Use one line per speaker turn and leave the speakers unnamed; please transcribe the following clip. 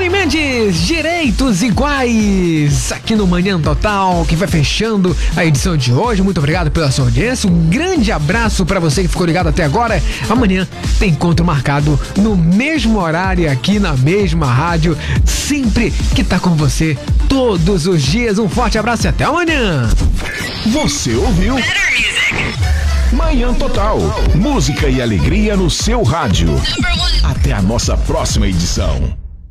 Shawn Mendes, Direitos Iguais, aqui no Manhã Total, que vai fechando a edição de hoje. Muito obrigado pela sua audiência, um grande abraço pra você que ficou ligado até agora. Amanhã tem encontro marcado no mesmo horário, aqui na mesma rádio, sempre que tá com você todos os dias. Um forte abraço e até amanhã.
Você ouviu Manhã Total, música e alegria no seu rádio. Até a nossa próxima edição.